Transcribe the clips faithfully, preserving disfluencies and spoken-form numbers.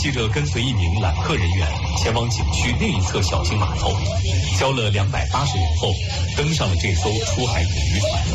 记者跟随一名揽客人员前往景区另一侧小型码头，交了两百八十元后，登上了这艘出海捕鱼船。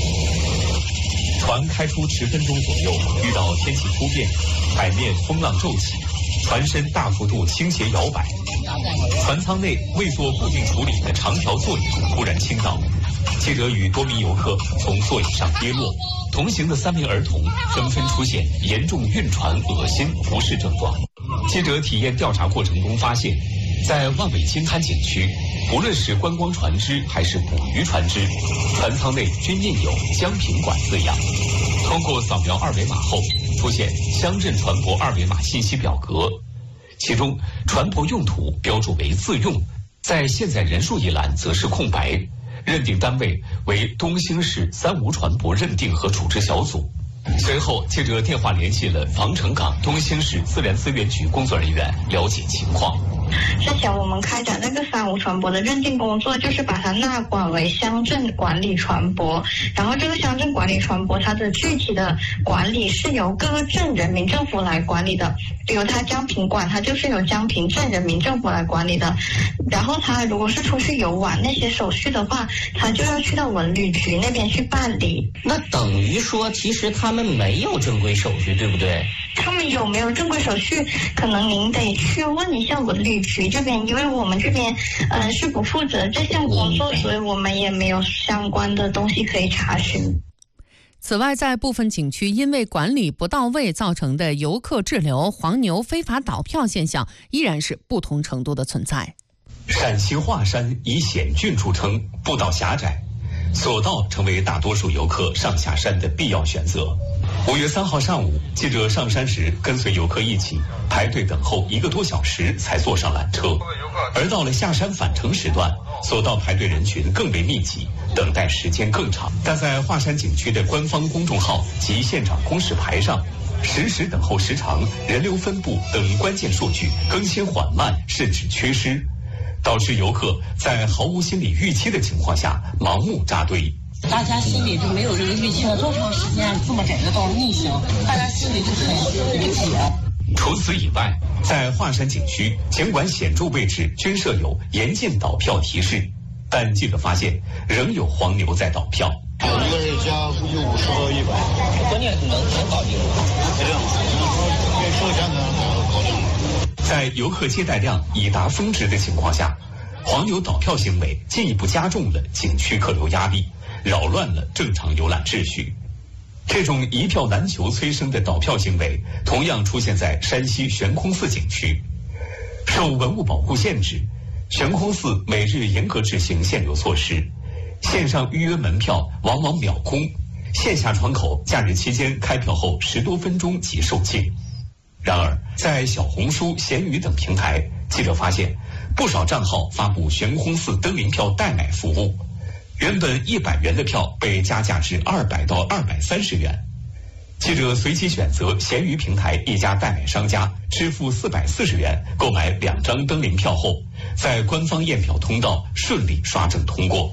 船开出十分钟左右，遇到天气突变，海面风浪骤起，船身大幅度倾斜摇摆，船舱内未做固定处理的长条座椅忽然倾倒，记者与多名游客从座椅上跌落，同行的三名儿童纷纷出现严重晕船、恶心、不适症状。记者体验调查过程中发现，在万尾金滩景区，不论是观光船只还是捕鱼船只，船舱内均印有江平馆字样。通过扫描二维码后，出现乡镇船舶二维码信息表格，其中船舶用途标注为自用，在现在人数一栏则是空白，认定单位为东兴市三无船舶认定和处置小组。随后，记者电话联系了防城港东兴市自然资源局工作人员，了解情况。 之前我们开展那个三无船舶的认定工作，就是把它纳管为乡镇管理船舶。然后这个乡镇管理船舶，它的具体的管理是由各个镇人民政府来管理的。比如它江平馆，它就是由江平镇人民政府来管理的。然后它如果是出去游玩那些手续的话，它就要去到文旅局那边去办理。 那等于说，其实他们没有正规手续，对不对？ 他们有没有正规手续，可能您得去问一下文旅局这边，因为我们这边呃是不负责这项工作，所以我们也没有相关的东西可以查询。 此外，在部分景区因为管理不到位造成的游客滞留、黄牛非法倒票现象，依然是不同程度的存在。 陕西华山以险峻著称，步道狭窄，索道成为大多数游客上下山的必要选择。五月三号上午，记者上山时跟随游客一起排队等候一个多小时才坐上缆车，而到了下山返程时段，索道排队人群更为密集，等待时间更长。但在华山景区的官方公众号及现场公示牌上，实时等候时长、人流分布等关键数据更新缓慢，甚至缺失，导致游客在毫无心理预期的情况下盲目扎堆。 大家心里就没有这个预期了，多长时间这么窄的道逆行，大家心里就很理解。 除此以外，在华山景区，尽管显著位置均设有严禁倒票提示，但记者发现仍有黄牛在倒票。 一个人加估计五十到一百， 关键是能能搞定， 这样跟收钱的能搞定。 在游客接待量已达峰值的情况下，黄牛倒票行为进一步加重了景区客流压力，扰乱了正常游览秩序。这种一票难求催生的倒票行为，同样出现在山西悬空寺景区。受文物保护限制，悬空寺每日严格执行限流措施，线上预约门票往往秒空，线下窗口假日期间开票后十多分钟即售罄。然而，在小红书、闲鱼等平台，记者发现不少账号发布悬空寺灯灵票代买服务，原本一百元的票被加价至二百到二百三十元。记者随机选择闲鱼平台一家代买商家，支付四百四十元购买两张灯灵票后，在官方验票通道顺利刷证通过。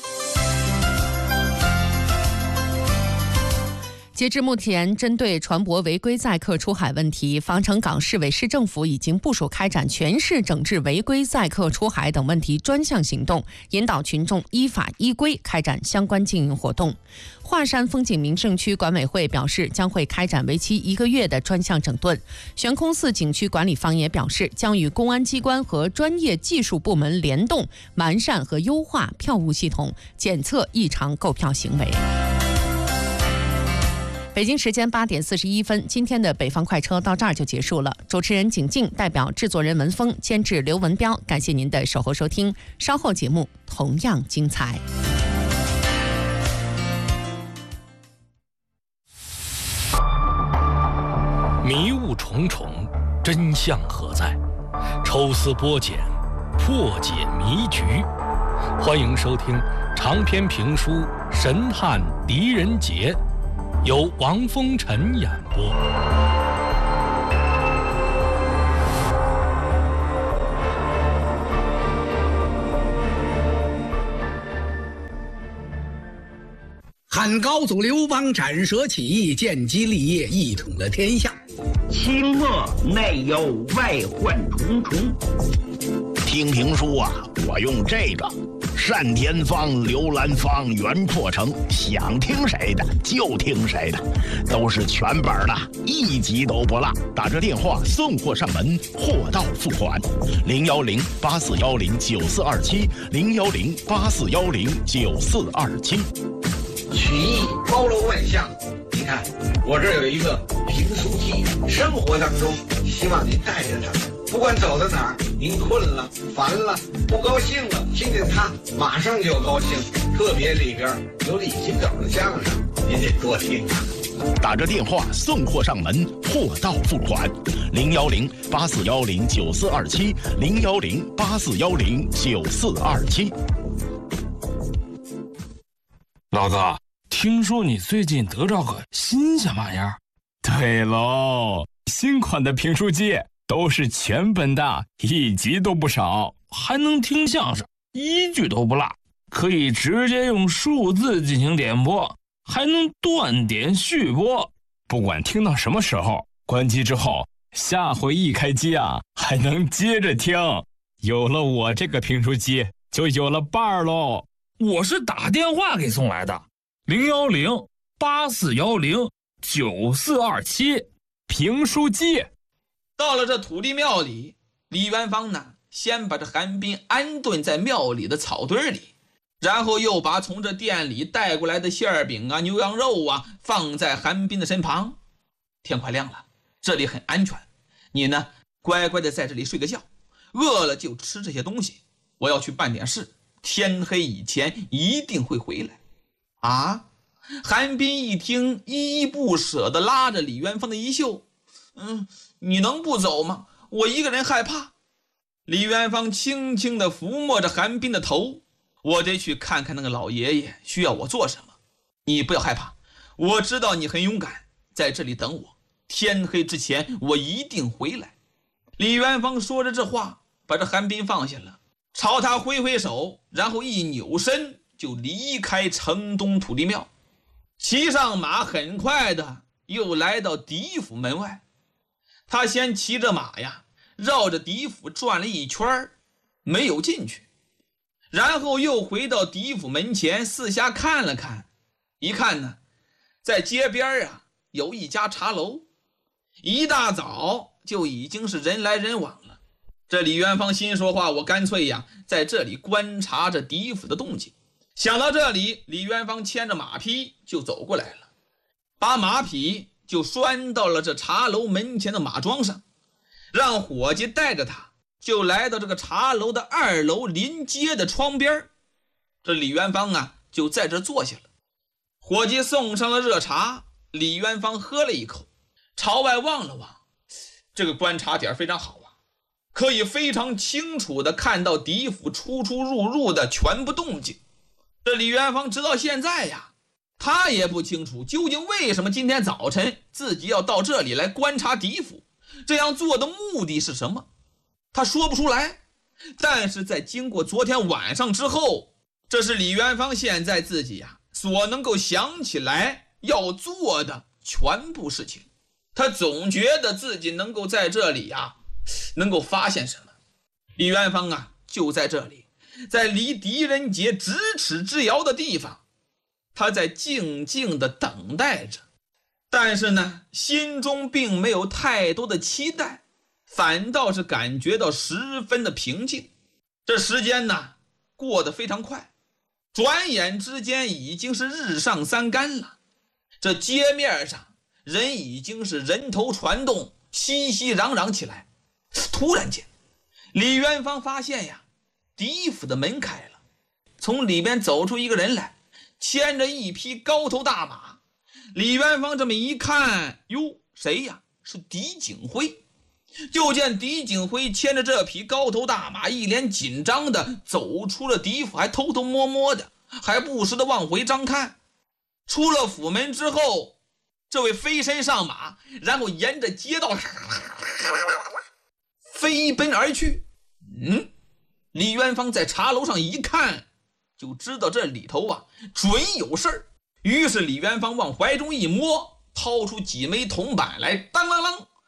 截至目前，针对船舶违规载客出海问题，防城港市委市政府已经部署开展全市整治违规载客出海等问题专项行动，引导群众依法依规开展相关经营活动。华山风景名胜区管委会表示，将会开展为期一个月的专项整顿。悬空寺景区管理方也表示，将与公安机关和专业技术部门联动，完善和优化票务系统，检测异常购票行为。北京时间八点四十一分，今天的北方快车到这儿就结束了。主持人景静代表制作人文峰、监制刘文彪，感谢您的守候收听。稍后节目同样精彩。 迷雾重重，真相何在？抽丝剥茧，破解迷局。欢迎收听长篇评书《神探狄仁杰》，由王风尘演播。 汉高祖刘邦斩蛇起义，建基立业，一统了天下。 清末内有外患重重。 听评书啊，我用这个单田芳、刘兰芳、袁阔成，想听谁的就听谁的，都是全本的，一集都不落。打这电话送货上门，货到付款。零幺零八四幺零九四二七，零幺零八四幺零九四二七。 曲艺包罗万象，你看我这儿有一个评书机，生活当中希望您带着它。不管走到哪儿，您困了、烦了、不高兴了，听见它马上就高兴。特别里边有李金斗的相声，您得多听啊。 打着电话送货上门，货到付款。零幺零八四幺零九四二七，零幺零八四幺零九四二七。 老哥，听说你最近得着个新鲜玩意儿？ 对喽，新款的评书机。都是全本的，一集都不少， 还能听相声，一句都不落，可以直接用数字进行点播，还能断点续播。 不管听到什么时候，关机之后，下回一开机啊，还能接着听。有了我这个评书机，就有了伴儿喽。 我是打电话给送来的，零幺零八四幺零九四二七， 评书机。 到了这土地庙里，李元芳呢，先把这韩冰安顿在庙里的草堆里，然后又把从这店里带过来的馅饼啊、牛羊肉啊放在韩冰的身旁。天快亮了，这里很安全，你呢乖乖的在这里睡个觉，饿了就吃这些东西。我要去办点事，天黑以前一定会回来。啊！韩冰一听，依依不舍地拉着李元芳的衣袖，嗯。你能不走吗？我一个人害怕。李元芳轻轻地抚摸着韩冰的头，我得去看看那个老爷爷需要我做什么。你不要害怕，我知道你很勇敢，在这里等我，天黑之前我一定回来。李元芳说着这话，把这韩冰放下了，朝他挥挥手，然后一扭身就离开城东土地庙，骑上马，很快的又来到狄府门外。他先骑着马呀，绕着狄府转了一圈，没有进去，然后又回到狄府门前，四下看了看，一看呢，在街边啊有一家茶楼，一大早就已经是人来人往了。这李元芳心说话，我干脆呀在这里观察着狄府的动静。想到这里，李元芳牵着马匹就走过来了，把马匹就拴到了这茶楼门前的马桩上，让伙计带着他就来到这个茶楼的二楼临街的窗边。这李元芳啊就在这坐下了，伙计送上了热茶，李元芳喝了一口，朝外望了望，这个观察点非常好啊，可以非常清楚地看到狄府出出入入的全部动静。这李元芳直到现在呀，他也不清楚究竟为什么今天早晨自己要到这里来观察狄府，这样做的目的是什么，他说不出来。但是在经过昨天晚上之后，这是李元芳现在自己呀所能够想起来要做的全部事情。他总觉得自己能够在这里呀能够发现什么。李元芳啊就在这里，在离狄仁杰咫尺之遥的地方，他在静静地等待着，但是呢，心中并没有太多的期待，反倒是感觉到十分的平静。这时间呢，过得非常快，转眼之间已经是日上三竿了。这街面上人已经是人头攒动，熙熙攘攘起来。突然间，李元芳发现呀，狄府的门开了，从里边走出一个人来，牵着一匹高头大马。李元芳这么一看，哟，谁呀？是狄景辉。就见狄景辉牵着这匹高头大马，一脸紧张的走出了狄府，还偷偷摸摸的，还不时的往回张看。出了府门之后，这位飞身上马，然后沿着街道飞奔而去。嗯，李元芳在茶楼上一看，就知道这里头啊准有事儿。于是李元芳往怀中一摸，掏出几枚铜板来，当啷啷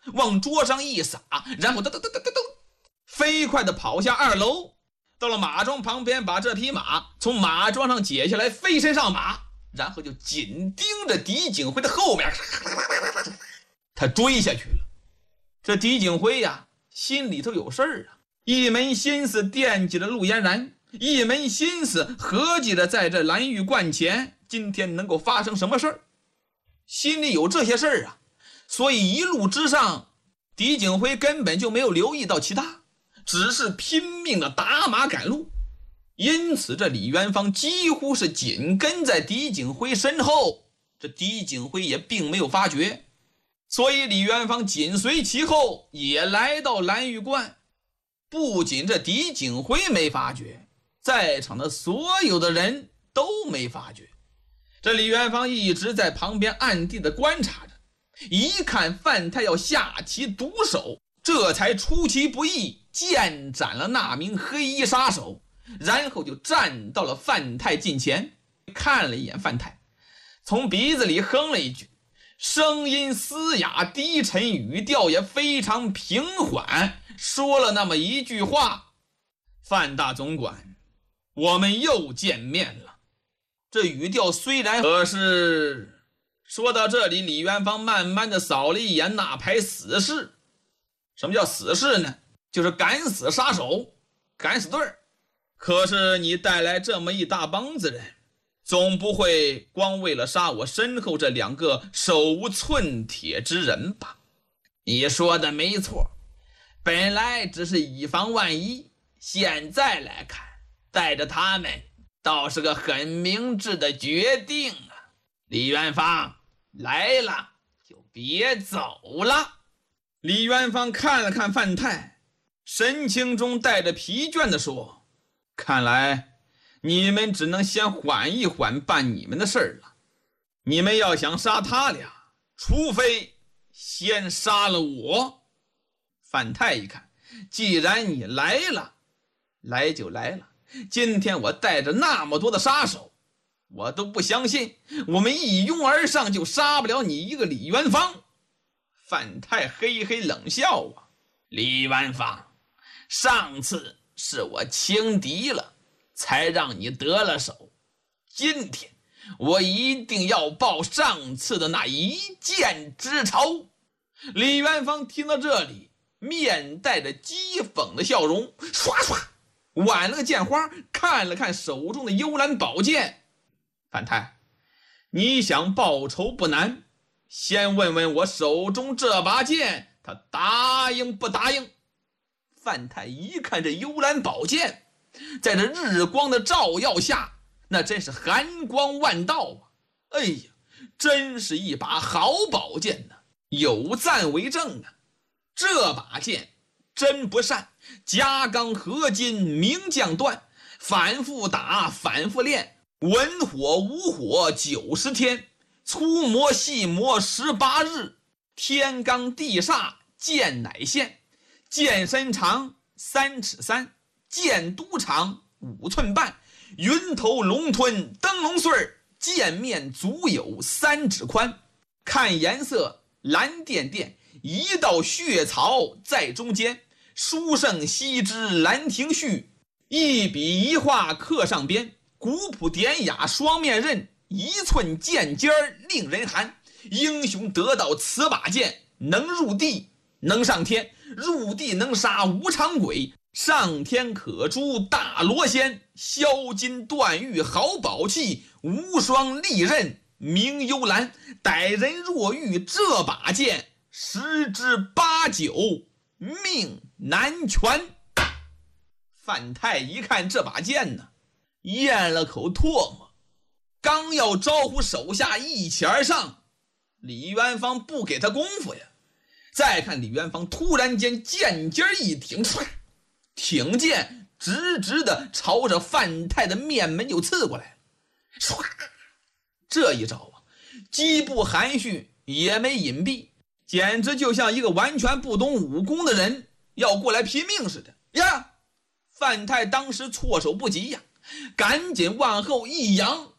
往桌上一撒，然后噔噔噔噔噔噔，飞快地跑下二楼，到了马庄旁边，把这匹马从马庄上解下来，飞身上马，然后就紧盯着狄景辉的后面，他追下去了。这狄景辉呀、啊，心里头有事儿啊，一门心思惦记着陆嫣然，一门心思合计着在这蓝玉观前今天能够发生什么事儿，心里有这些事儿啊，所以一路之上，狄景辉根本就没有留意到其他，只是拼命的打马赶路。因此这李元芳几乎是紧跟在狄景辉身后，这狄景辉也并没有发觉，所以李元芳紧随其后也来到蓝玉观。不仅这狄景辉没发觉，在场的所有的人都没发觉。这李元芳一直在旁边暗地的观察着，一看范太要下其毒手，这才出其不意剑斩了那名黑衣杀手，然后就站到了范太近前，看了一眼范太，从鼻子里哼了一句，声音嘶哑低沉，语调也非常平缓，说了那么一句话：范大总管，我们又见面了。这语调虽然，可是说到这里，李元芳慢慢的扫了一眼那排死士。什么叫死士呢？就是敢死杀手，敢死队儿。可是你带来这么一大帮子人，总不会光为了杀我身后这两个手无寸铁之人吧？你说的没错，本来只是以防万一，现在来看，带着他们倒是个很明智的决定啊。李元芳，来了就别走了。李元芳看了看范太，神情中带着疲倦地说：看来你们只能先缓一缓办你们的事儿了。你们要想杀他俩，除非先杀了我。范太一看，既然你来了，来就来了，今天我带着那么多的杀手，我都不相信我们一拥而上就杀不了你一个李元芳。范太嘿嘿冷笑啊，李元芳，上次是我轻敌了，才让你得了手，今天我一定要报上次的那一箭之仇。李元芳听到这里，面带着讥讽的笑容，唰唰挽了个剑花，看了看手中的幽兰宝剑。范太，你想报仇不难，先问问我手中这把剑，他答应不答应？范太一看这幽兰宝剑，在这日光的照耀下，那真是寒光万道啊！哎呀，真是一把好宝剑呢，有赞为证啊！这把剑真不善，夹钢合金，明将断，反复打，反复练，文火武火九十天，粗磨细磨十八日，天罡地煞剑乃现，剑身长三尺三，剑督长五寸半，云头龙吞灯笼穗儿，剑面足有三指宽，看颜色蓝靛靛，一道血槽在中间，书圣羲之兰亭序，一笔一画刻上边，古朴典雅双面刃，一寸剑尖儿令人寒。英雄得到此把剑，能入地能上天，入地能杀无常鬼，上天可诛大罗仙，销金断玉好宝器，无双利刃名幽兰，歹人若遇这把剑，十之八九命难全。范太一看这把剑呢，咽了口唾沫，刚要招呼手下一起而上，李元芳不给他功夫呀。再看李元芳突然间剑尖一挺，挺剑直直的朝着范太的面门就刺过来，唰！这一招啊，既不含蓄也没隐蔽，简直就像一个完全不懂武功的人要过来拼命似的呀！范太当时措手不及呀，赶紧往后一扬，